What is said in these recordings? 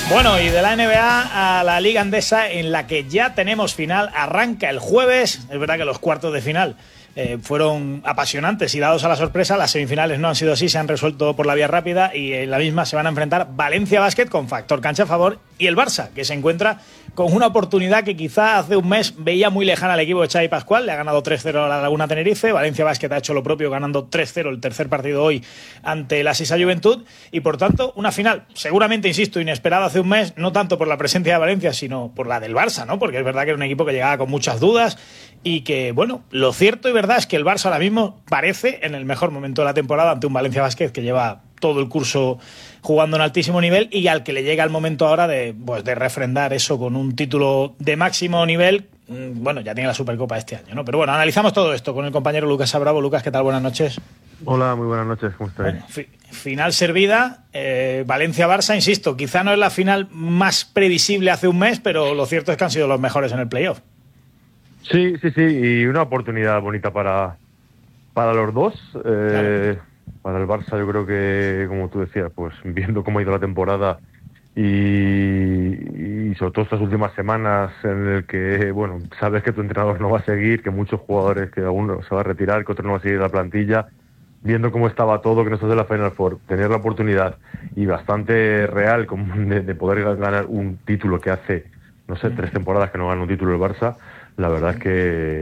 Bueno, y de la NBA a la Liga Endesa, en la que ya tenemos final, arranca el jueves. Es verdad que los cuartos de final fueron apasionantes y dados a la sorpresa. Las semifinales no han sido así, se han resuelto por la vía rápida y en la misma se van a enfrentar Valencia Basket con factor cancha a favor y el Barça, que se encuentra con una oportunidad que quizá hace un mes veía muy lejana al equipo de Xavi Pascual. Le ha ganado 3-0 a la Laguna Tenerife. Valencia Basket ha hecho lo propio, ganando 3-0 el tercer partido hoy ante la Sisa Juventud. Y por tanto, una final seguramente, insisto, inesperada hace un mes, no tanto por la presencia de Valencia, sino por la del Barça, ¿no? Porque es verdad que era un equipo que llegaba con muchas dudas y que, bueno, lo cierto y verdad es que el Barça ahora mismo parece en el mejor momento de la temporada ante un Valencia Basket que lleva todo el curso jugando en altísimo nivel y al que le llega el momento ahora de refrendar eso con un título de máximo nivel. Bueno, ya tiene la Supercopa este año, ¿no? Pero bueno, analizamos todo esto con el compañero Lucas Abravo. Lucas, ¿qué tal? Buenas noches. Hola, muy buenas noches, ¿cómo estáis? Bueno, final servida, Valencia-Barça, insisto, quizá no es la final más previsible hace un mes, pero lo cierto es que han sido los mejores en el playoff. Sí, y una oportunidad bonita para los dos. Claro. Para el Barça yo creo que, como tú decías, pues viendo cómo ha ido la temporada y sobre todo estas últimas semanas en el que, bueno, sabes que tu entrenador no va a seguir, que muchos jugadores, que alguno se va a retirar, que otro no va a seguir la plantilla, viendo cómo estaba todo, que no estás en la Final Four, tener la oportunidad y bastante real de poder ganar un título que hace, no sé, 3 temporadas que no gana un título el Barça, la verdad es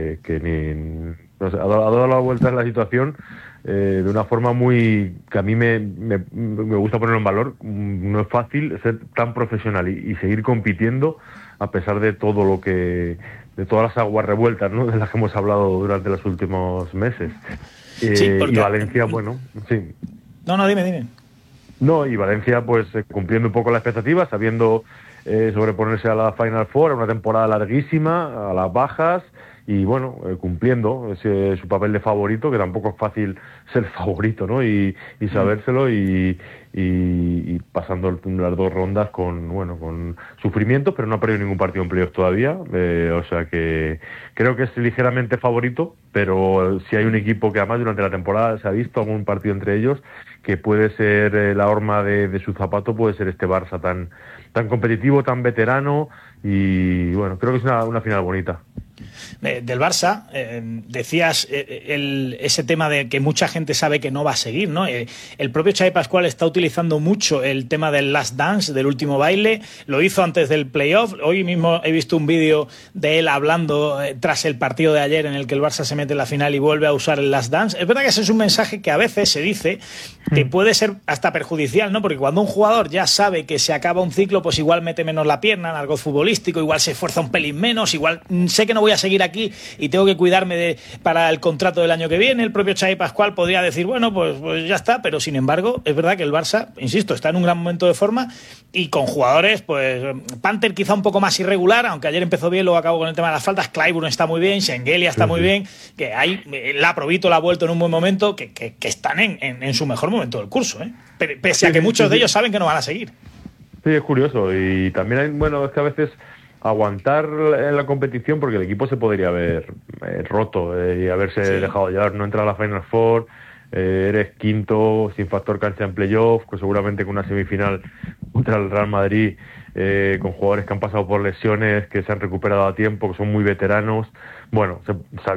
que no sé, ha dado la vuelta en la situación de una forma muy que a mí me gusta ponerlo en valor. No es fácil ser tan profesional y seguir compitiendo a pesar de todo lo que, de todas las aguas revueltas, ¿no?, de las que hemos hablado durante los últimos meses. Sí, porque... Y Valencia, bueno, sí. No, dime. No, y Valencia pues cumpliendo un poco las expectativas, sabiendo sobreponerse a la Final Four, a una temporada larguísima, a las bajas, y bueno, cumpliendo su papel de favorito, que tampoco es fácil ser favorito, ¿no? Y sabérselo y pasando las 2 rondas con sufrimientos, pero no ha perdido ningún partido en playoff todavía, o sea que creo que es ligeramente favorito, pero si hay un equipo que además durante la temporada se ha visto algún partido entre ellos que puede ser la horma de su zapato, puede ser este Barça tan competitivo, tan veterano, y bueno, creo que es una final bonita. Del Barça, decías ese tema de que mucha gente sabe que no va a seguir, ¿no? El propio Xavi Pascual está utilizando mucho el tema del last dance, del último baile, lo hizo antes del playoff. Hoy mismo he visto un vídeo de él hablando tras el partido de ayer en el que el Barça se mete en la final y vuelve a usar el last dance. Es verdad que ese es un mensaje que a veces se dice que puede ser hasta perjudicial, ¿no? Porque cuando un jugador ya sabe que se acaba un ciclo, pues igual mete menos la pierna en algo futbolístico, igual se esfuerza un pelín menos, igual sé que no voy a seguir aquí y tengo que cuidarme para el contrato del año que viene. El propio Xavi Pascual podría decir, bueno, pues ya está, pero sin embargo es verdad que el Barça, insisto, está en un gran momento de forma y con jugadores, pues Panther quizá un poco más irregular, aunque ayer empezó bien, luego acabó con el tema de las faltas. Clyburn está muy bien, Schengelia está muy bien, que hay Laprovito la ha vuelto en un buen momento, que están en su mejor momento del curso, pese a que muchos de ellos saben que no van a seguir. Sí, es curioso, y también es que a veces aguantar en la competición, porque el equipo se podría haber roto y haberse dejado llevar, no entrar a la Final Four, eres quinto sin factor cancha en playoff, pues seguramente con una semifinal contra el Real Madrid, con jugadores que han pasado por lesiones, que se han recuperado a tiempo, que son muy veteranos, bueno,